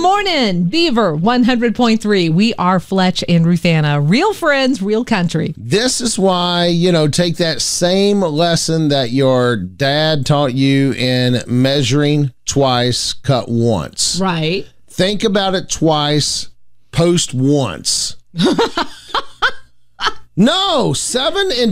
morning, Beaver 100.3. We are Fletch and Ruthanna. Real friends, real country. This is why, take that same lesson that your dad taught you in measuring twice, cut once. Right. Think about it twice, post once. No, 7 and